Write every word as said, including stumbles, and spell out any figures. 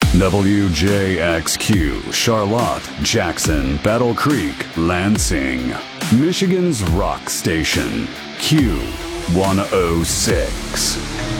W J X Q, Charlotte, Jackson, Battle Creek, Lansing. Michigan's rock station, Q one oh six.